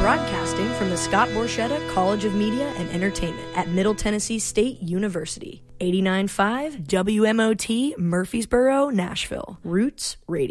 Broadcasting from the Scott Borchetta College of Media and Entertainment at Middle Tennessee State University. 89.5 WMOT Murfreesboro, Nashville. Roots Radio.